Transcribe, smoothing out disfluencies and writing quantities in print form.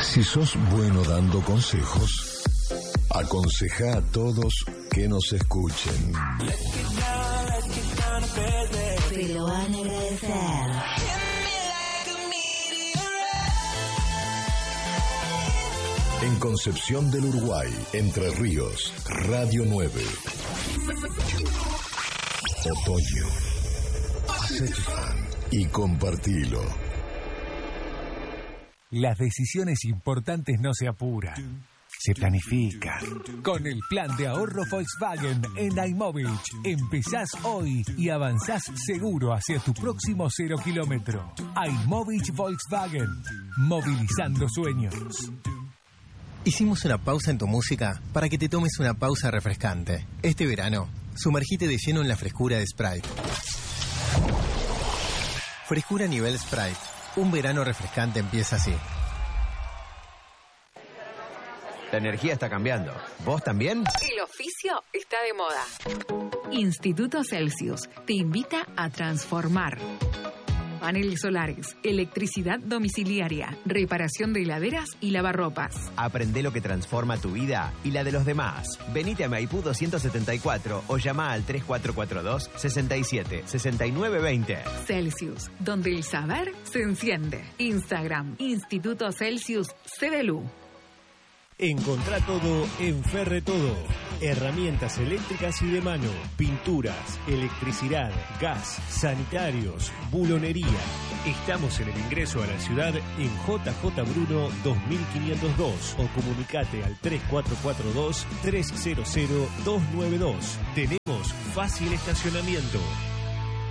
Si sos bueno dando consejos, aconseja a todos que nos escuchen. Te lo van a agradecer. En Concepción del Uruguay, Entre Ríos, Radio 9. Otoño. Hacete fan y compartilo. Las decisiones importantes no se apuran, se planifican. Con el plan de ahorro Volkswagen en iMovich, empezás hoy y avanzás seguro hacia tu próximo 0 kilómetro. iMovich Volkswagen, movilizando sueños. Hicimos una pausa en tu música para que te tomes una pausa refrescante. Este verano, sumergite de lleno en la frescura de Sprite. Frescura nivel Sprite. Un verano refrescante empieza así. La energía está cambiando. ¿Vos también? El oficio está de moda. Instituto Celsius te invita a transformar. Paneles solares, electricidad domiciliaria, reparación de heladeras y lavarropas. Aprende lo que transforma tu vida y la de los demás. Venite a Maipú 274 o llama al 3442 67 69 20. Celsius, donde el saber se enciende. Instagram, Instituto Celsius CDLU. Encontrá todo en Ferretodo. Herramientas eléctricas y de mano, pinturas, electricidad, gas, sanitarios, bulonería. Estamos en el ingreso a la ciudad en JJ Bruno 2502 o comunicate al 3442 300 292. Tenemos fácil estacionamiento.